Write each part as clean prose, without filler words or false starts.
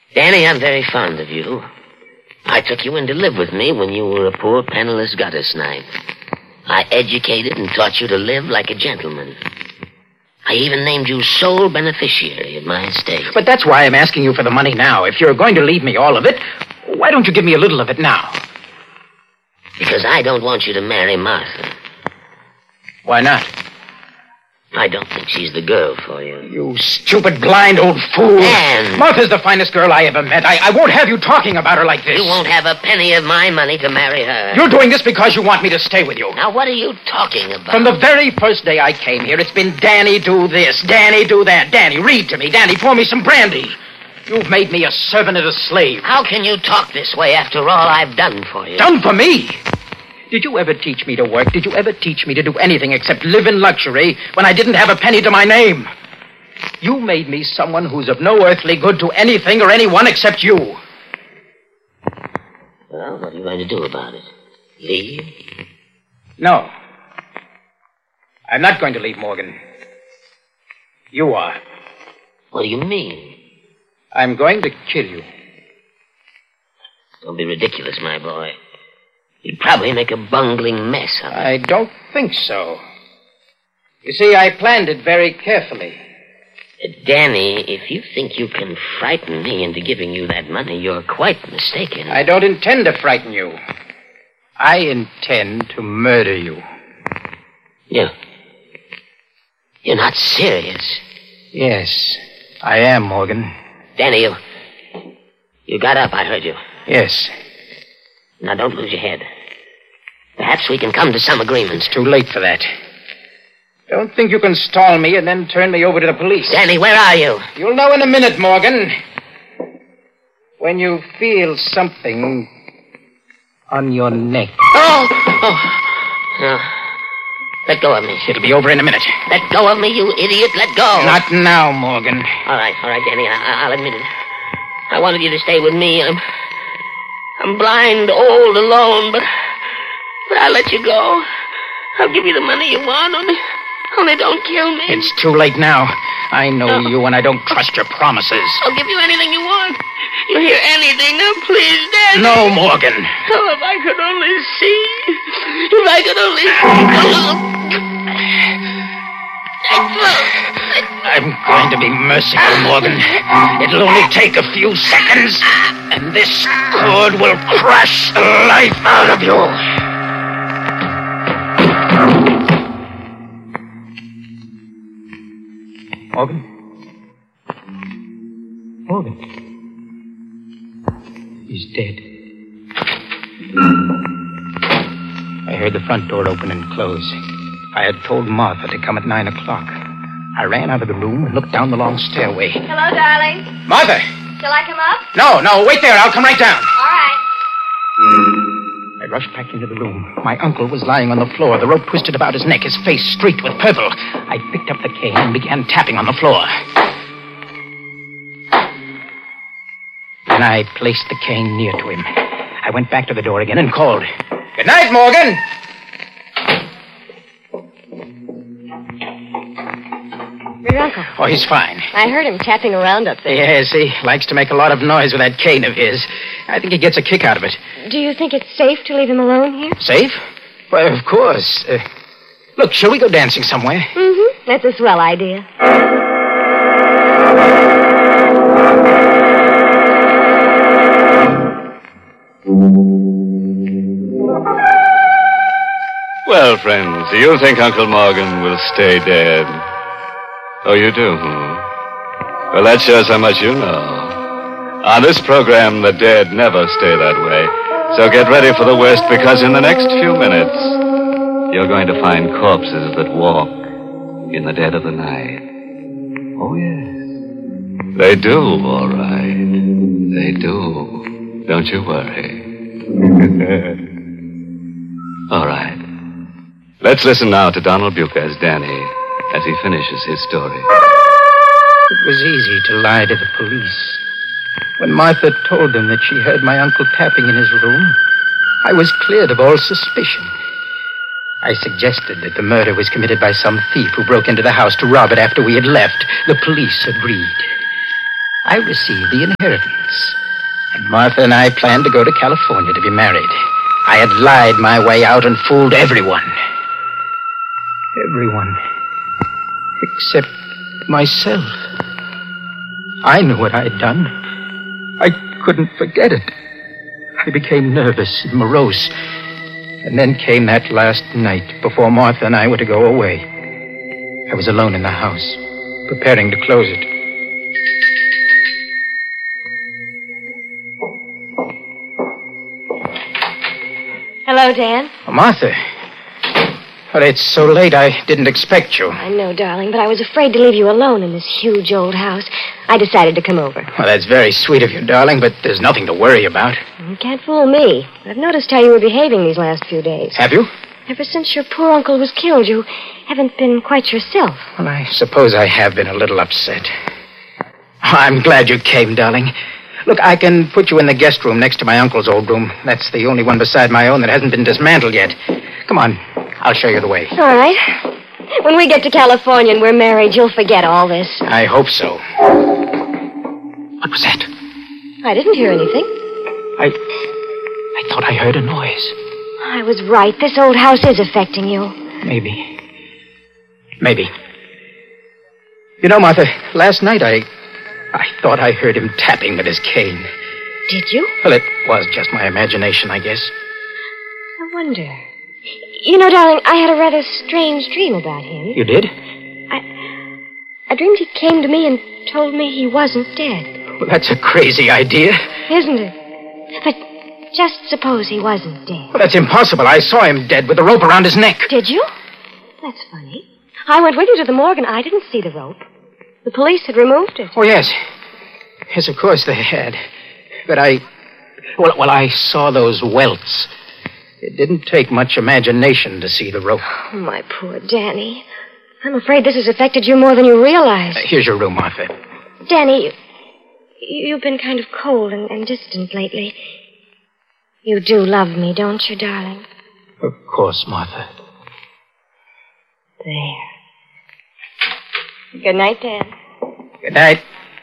Danny, I'm very fond of you. I took you in to live with me when you were a poor, penniless gutter snipe. I educated and taught you to live like a gentleman. I even named you sole beneficiary of my estate. But that's why I'm asking you for the money now. If you're going to leave me all of it, why don't you give me a little of it now? Because I don't want you to marry Martha. Why not? I don't think she's the girl for you. You stupid, blind old fool. And Martha's the finest girl I ever met. I won't have you talking about her like this. you won't have a penny of my money to marry her. You're doing this because you want me to stay with you. Now, what are you talking about? From the very first day I came here, it's been Danny, do this, Danny, do that. Danny, read to me. Danny, pour me some brandy. You've made me a servant and a slave. How can you talk this way after all I've done for you? Done for me? Did you ever teach me to work? Did you ever teach me to do anything except live in luxury when I didn't have a penny to my name? You made me someone who's of no earthly good to anything or anyone except you. Well, what are you going to do about it? Leave? No. I'm not going to leave, Morgan. You are. What do you mean? I'm going to kill you. Don't be ridiculous, my boy. You'd probably make a bungling mess of it. I don't think so. You see, I planned it very carefully. Danny, if you think you can frighten me into giving you that money, you're quite mistaken. I don't intend to frighten you. I intend to murder you. You're not serious. Yes, I am, Morgan. Danny, you got up, I heard you. Yes. Now, don't lose your head. Perhaps we can come to some agreement. It's too late for that. Don't think you can stall me and then turn me over to the police. Danny, where are you? You'll know in a minute, Morgan. When you feel something on your neck. Oh! No. Let go of me. It'll be over in a minute. Let go of me, you idiot. Let go. Not now, Morgan. All right, Danny. I'll admit it. I wanted you to stay with me. I'm blind, old, alone, but I'll let you go. I'll give you the money you want, only don't kill me. It's too late now. I know you, and I don't trust your promises. I'll give you anything you want. You hear anything, now please, Daddy. No, Morgan. Oh, if I could only see. If I could only... I'm going to be merciful, Morgan. It'll only take a few seconds, and this cord will crush the life out of you. Morgan? Morgan? He's dead. I heard the front door open and close. I had told Martha to come at 9 o'clock. I ran out of the room and looked down the long stairway. Hello, darling. Martha! Shall I come up? No, wait there. I'll come right down. All right. I rushed back into the room. My uncle was lying on the floor, the rope twisted about his neck, his face streaked with purple. I picked up the cane and began tapping on the floor. Then I placed the cane near to him. I went back to the door again and called. Good night, Morgan! Your uncle. Oh, he's fine. I heard him tapping around up there. Yes, he likes to make a lot of noise with that cane of his. I think he gets a kick out of it. Do you think it's safe to leave him alone here? Safe? Well, of course. Look, shall we go dancing somewhere? Mm-hmm. That's a swell idea. Well, friends, do you think Uncle Morgan will stay dead? Oh, you do, Well, that shows how much you know. On this program, the dead never stay that way. So get ready for the worst, because in the next few minutes, you're going to find corpses that walk in the dead of the night. Oh, yes. They do, all right. They do. Don't you worry. All right. Let's listen now to Donald Bucher as Danny, as he finishes his story. It was easy to lie to the police. When Martha told them that she heard my uncle tapping in his room, I was cleared of all suspicion. I suggested that the murder was committed by some thief who broke into the house to rob it after we had left. The police agreed. I received the inheritance. And Martha and I planned to go to California to be married. I had lied my way out and fooled everyone. Everyone. Except myself. I knew what I'd done. I couldn't forget it. I became nervous and morose. And then came that last night before Martha and I were to go away. I was alone in the house, preparing to close it. Hello, Dan. Oh, Martha. Well, it's so late I didn't expect you. I know, darling, but I was afraid to leave you alone in this huge old house. I decided to come over. Well, that's very sweet of you, darling, but there's nothing to worry about. You can't fool me. I've noticed how you were behaving these last few days. Have you? Ever since your poor uncle was killed, you haven't been quite yourself. Well, I suppose I have been a little upset. I'm glad you came, darling. Look, I can put you in the guest room next to my uncle's old room. That's the only one beside my own that hasn't been dismantled yet. Come on. I'll show you the way. All right. When we get to California and we're married, you'll forget all this. I hope so. What was that? I didn't hear anything. I thought I heard a noise. I was right. This old house is affecting you. Maybe. You know, Martha, last night I thought I heard him tapping with his cane. Did you? Well, it was just my imagination, I guess. I wonder. You know, darling, I had a rather strange dream about him. You did? I dreamed he came to me and told me he wasn't dead. Well, that's a crazy idea. Isn't it? But just suppose he wasn't dead. Well, that's impossible. I saw him dead with a rope around his neck. Did you? That's funny. I went with you to the morgue and I didn't see the rope. The police had removed it. Oh, yes. Yes, of course they had. But I saw those welts. It didn't take much imagination to see the rope. Oh, my poor Danny. I'm afraid this has affected you more than you realize. Here's your room, Martha. Danny, you've been kind of cold and distant lately. You do love me, don't you, darling? Of course, Martha. There. Good night, Dan. Good night.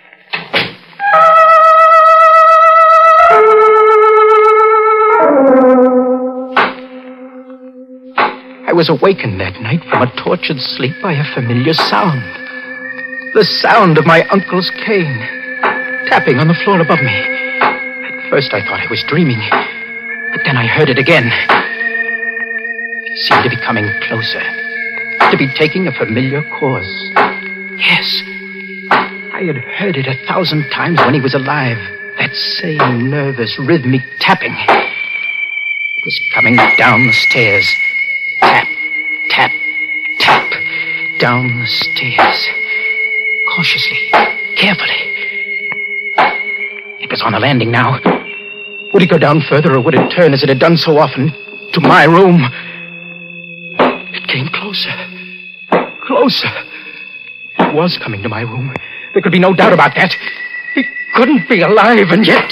I was awakened that night from a tortured sleep by a familiar sound. The sound of my uncle's cane, tapping on the floor above me. At first I thought I was dreaming, but then I heard it again. It seemed to be coming closer, to be taking a familiar course. Yes, I had heard it 1,000 times when he was alive. That same nervous, rhythmic tapping. It was coming down the stairs. Tap, tap, tap. Down the stairs. Cautiously, carefully. It was on the landing now. Would it go down further, or would it turn as it had done so often to my room? It came closer. Closer. It was coming to my room. There could be no doubt about that. He couldn't be alive, and yet...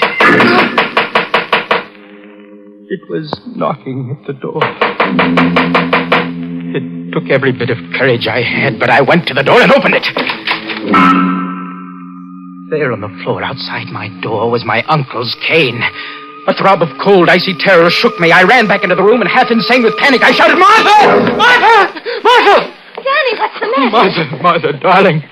It was knocking at the door. It took every bit of courage I had, but I went to the door and opened it. There on the floor outside my door was my uncle's cane. A throb of cold, icy terror shook me. I ran back into the room, and half insane with panic, I shouted, "Martha! Martha! Martha!" Danny, what's the matter? Martha, darling.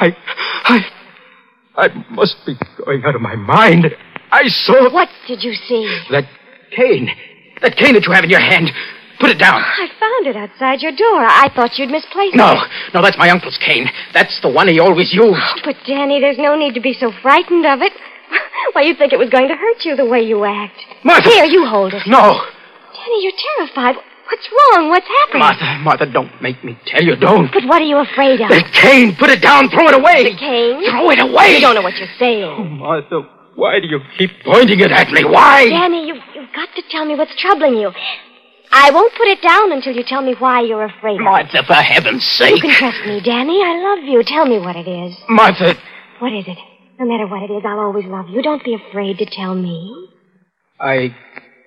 I must be going out of my mind. I saw... What did you see? That cane. That cane that you have in your hand. Put it down. I found it outside your door. I thought you'd misplaced it. No, that's my uncle's cane. That's the one he always used. Oh, but, Danny, there's no need to be so frightened of it. Why, you'd think it was going to hurt you the way you act. Martha! Here, you hold it. No. Danny, you're terrified. What's wrong? What's happening? Martha, don't make me tell you. Don't. But what are you afraid of? That cane. Put it down. Throw it away. The cane? Throw it away. You don't know what you're saying. Oh, Martha, why do you keep pointing it at me? Why? Danny, you've got to tell me what's troubling you. I won't put it down until you tell me why you're afraid of it. Martha, for heaven's sake. You can trust me, Danny. I love you. Tell me what it is. Martha. What is it? No matter what it is, I'll always love you. Don't be afraid to tell me. I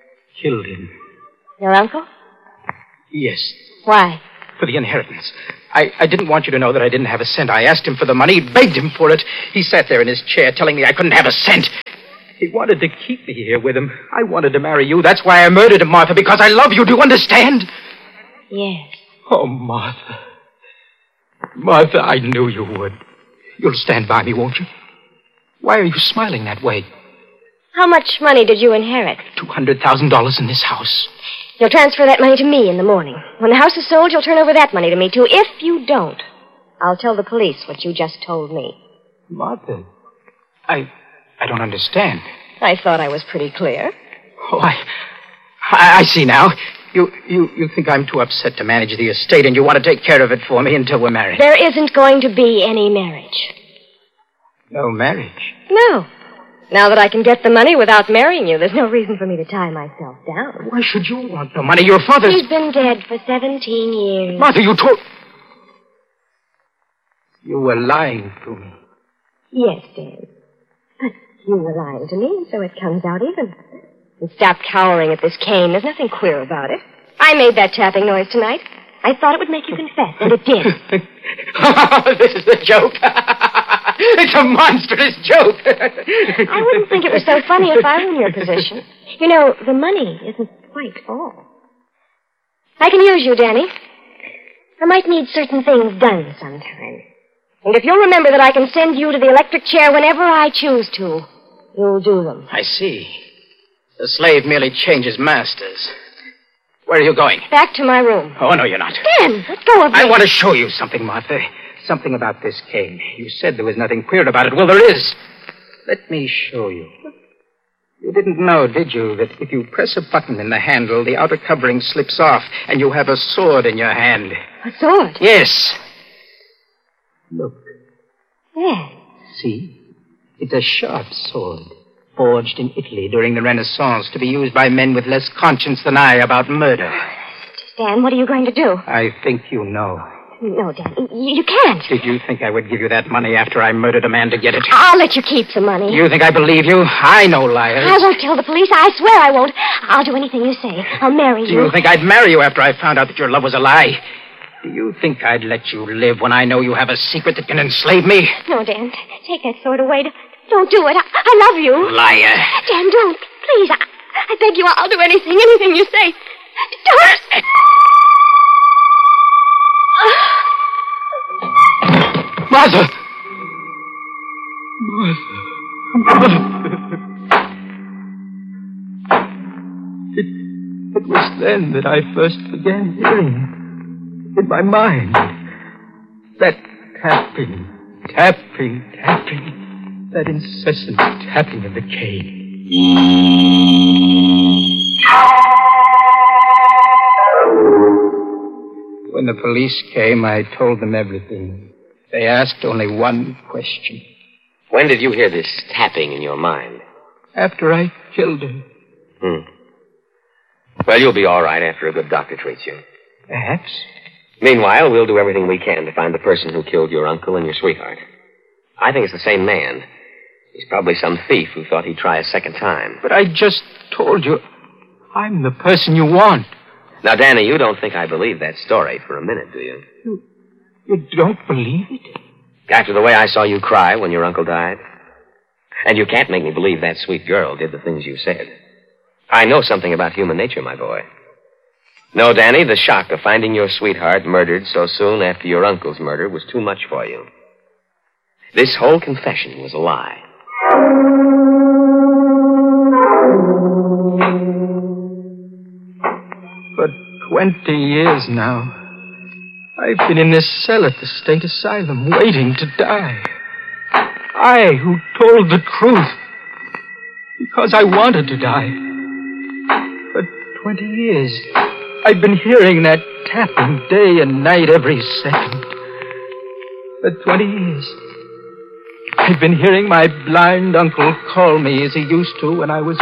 killed him. Your uncle? Yes. Why? For the inheritance. I didn't want you to know that I didn't have a cent. I asked him for the money, begged him for it. He sat there in his chair telling me I couldn't have a cent. He wanted to keep me here with him. I wanted to marry you. That's why I murdered him, Martha, because I love you. Do you understand? Yes. Oh, Martha. Martha, I knew you would. You'll stand by me, won't you? Why are you smiling that way? How much money did you inherit? $200,000 in this house. You'll transfer that money to me in the morning. When the house is sold, you'll turn over that money to me, too. If you don't, I'll tell the police what you just told me. Martha, I don't understand. I thought I was pretty clear. Oh, I see now. You think I'm too upset to manage the estate, and you want to take care of it for me until we're married. There isn't going to be any marriage. No marriage? No. Now that I can get the money without marrying you, there's no reason for me to tie myself down. Why should you want the money? Your father's... He's been dead for 17 years. Martha, you told... You were lying to me. Yes, Dan. But you were lying to me, so it comes out even. And stop cowering at this cane. There's nothing queer about it. I made that tapping noise tonight. I thought it would make you confess, and it did. This is a joke. It's a monstrous joke. I wouldn't think it was so funny if I were in your position. You know, the money isn't quite all. I can use you, Danny. I might need certain things done sometime. And if you'll remember that I can send you to the electric chair whenever I choose to, you'll do them. I see. The slave merely changes masters. Where are you going? Back to my room. Oh, no, you're not. Dan, let go of me. I want to show you something, Martha. Something about this cane. You said there was nothing queer about it. Well, there is. Let me show you. You didn't know, did you, that if you press a button in the handle, the outer covering slips off, and you have a sword in your hand. A sword? Yes. Look. Yes. See? It's a sharp sword, forged in Italy during the Renaissance to be used by men with less conscience than I about murder. Dan, what are you going to do? I think you know. No, Dan, you can't. Did you think I would give you that money after I murdered a man to get it? I'll let you keep the money. You think I believe you? I know liars. I won't tell the police. I swear I won't. I'll do anything you say. I'll marry you. Do you think I'd marry you after I found out that your love was a lie? Do you think I'd let you live when I know you have a secret that can enslave me? No, Dan. Take that sword away. Don't do it. I love you. Liar. Dan, don't. Please. I beg you. I'll do anything you say. Don't. Martha! It was then that I first began hearing in my mind that tapping, that incessant tapping of the cane. When the police came, I told them everything. They asked only one question. When did you hear this tapping in your mind? After I killed her. Well, you'll be all right after a good doctor treats you. Perhaps. Meanwhile, we'll do everything we can to find the person who killed your uncle and your sweetheart. I think it's the same man. He's probably some thief who thought he'd try a second time. But I just told you, I'm the person you want. Now, Danny, you don't think I believe that story for a minute, do you? You don't believe it? After the way I saw you cry when your uncle died? And you can't make me believe that sweet girl did the things you said. I know something about human nature, my boy. No, Danny, the shock of finding your sweetheart murdered so soon after your uncle's murder was too much for you. This whole confession was a lie. For 20 years now, I've been in this cell at the state asylum, waiting to die. I, who told the truth, because I wanted to die. For 20 years, I've been hearing that tapping day and night every second. For 20 years, I've been hearing my blind uncle call me as he used to when I was